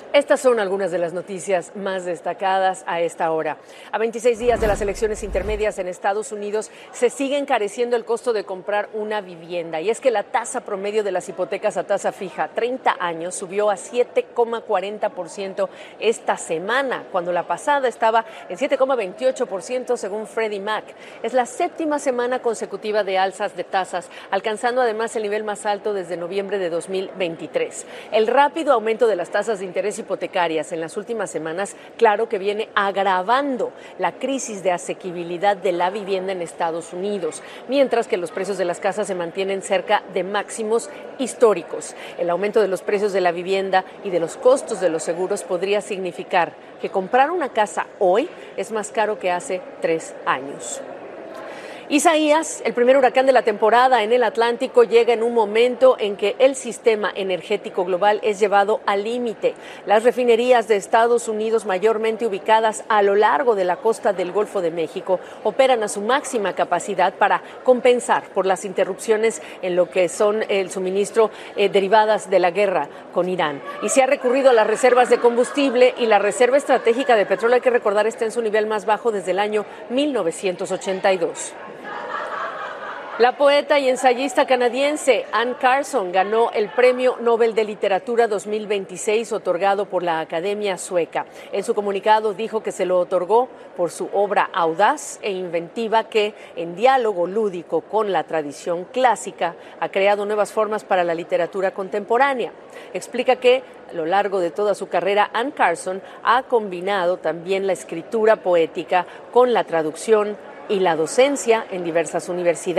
Estas son algunas de las noticias más destacadas a esta hora. A 26 días de las elecciones intermedias en Estados Unidos, se sigue encareciendo el costo de comprar una vivienda. Y es que la tasa promedio de las hipotecas a tasa fija, 30 años, subió a 7,40% esta semana, cuando la pasada estaba en 7,28% según Freddie Mac. Es la séptima semana consecutiva de alzas de tasas, alcanzando además el nivel más alto desde noviembre de 2023. El rápido aumento de las tasas de interés hipotecarias en las últimas semanas, claro que viene agravando la crisis de asequibilidad de la vivienda en Estados Unidos, mientras que los precios de las casas se mantienen cerca de máximos históricos. El aumento de los precios de la vivienda y de los costos de los seguros podría significar que comprar una casa hoy es más caro que hace 3 años. Isaías, el primer huracán de la temporada en el Atlántico, llega en un momento en que el sistema energético global es llevado al límite. Las refinerías de Estados Unidos, mayormente ubicadas a lo largo de la costa del Golfo de México, operan a su máxima capacidad para compensar por las interrupciones en lo que son el suministro derivadas de la guerra con Irán. Y se ha recurrido a las reservas de combustible, y la reserva estratégica de petróleo, hay que recordar, está en su nivel más bajo desde el año 1982. La poeta y ensayista canadiense Anne Carson ganó el Premio Nobel de Literatura 2026 otorgado por la Academia Sueca. En su comunicado dijo que se lo otorgó por su obra audaz e inventiva que, en diálogo lúdico con la tradición clásica, ha creado nuevas formas para la literatura contemporánea. Explica que a lo largo de toda su carrera, Anne Carson ha combinado también la escritura poética con la traducción y la docencia en diversas universidades.